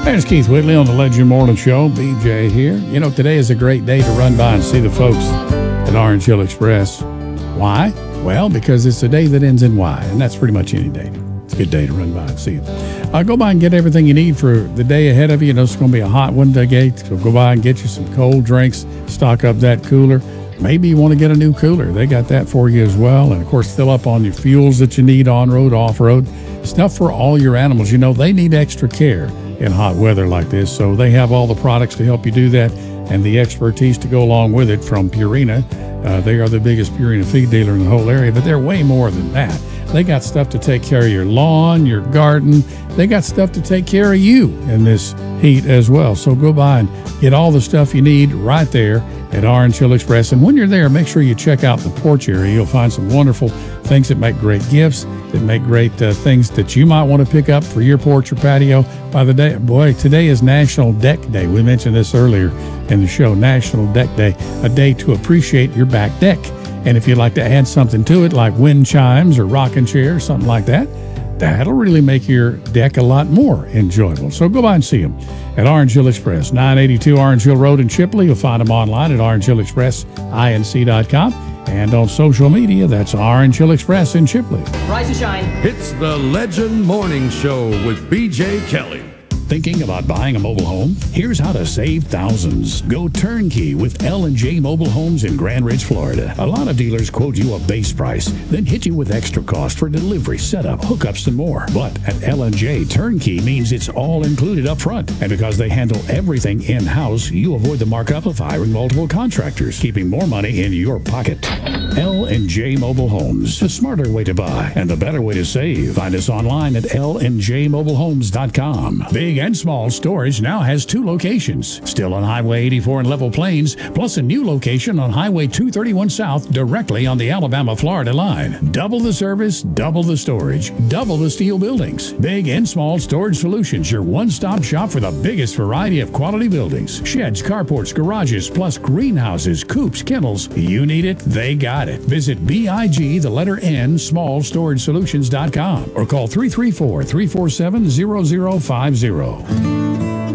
There's Keith Whitley on the Legend Morning Show. BJ here. You know, today is a great day to run by and see the folks at Orange Hill Express. Why? Well, because it's a day that ends in Y, and that's pretty much any day. It's a good day to run by and see them. Go by and get everything you need for the day ahead of you. You know, it's going to be a hot one today, so go by and get you some cold drinks, stock up that cooler. Maybe you want to get a new cooler. They got that for you as well. And, of course, fill up on your fuels that you need on-road, off-road. Stuff for all your animals. You know, they need extra care in hot weather like this, so they have all the products to help you do that and the expertise to go along with it from Purina. They are the biggest Purina feed dealer in the whole area, but they're way more than that. They got stuff to take care of your lawn, your garden. They got stuff to take care of you in this heat as well. So go by and get all the stuff you need right there at Orange Hill Express. And when you're there, make sure you check out the porch area. You'll find some wonderful things that make great gifts, that make great things that you might want to pick up for your porch or patio. By the day, boy, today is National Deck Day. We mentioned this earlier in the show, National Deck Day, a day to appreciate your back deck. And if you'd like to add something to it, like wind chimes or rocking chairs, something like that, that'll really make your deck a lot more enjoyable. So go by and see them at Orange Hill Express, 982 Orange Hill Road in Chipley. You'll find them online at orangehillexpressinc.com. And on social media, that's Orange Hill Express in Chipley. Rise and shine. It's the Legend Morning Show with BJ Kelly. Thinking about buying a mobile home? Here's how to save thousands. Go turnkey with L&J Mobile Homes in Grand Ridge, Florida. A lot of dealers quote you a base price, then hit you with extra cost for delivery, setup, hookups, and more. But at L&J, turnkey means it's all included up front. And because they handle everything in-house, you avoid the markup of hiring multiple contractors, keeping more money in your pocket. L&J Mobile Homes, the smarter way to buy and the better way to save. Find us online at LNJMobileHomes.com. Big and small storage now has 2 locations, still on Highway 84 in Level Plains, plus a new location on Highway 231 South, directly on the Alabama-Florida line. Double the service, double the storage, double the steel buildings. Big and small storage solutions, your one-stop shop for the biggest variety of quality buildings. Sheds, carports, garages, plus greenhouses, coops, kennels. You need it, they got it. Visit BIG, the letter N, smallstoragesolutions.com or call 334-347-0050.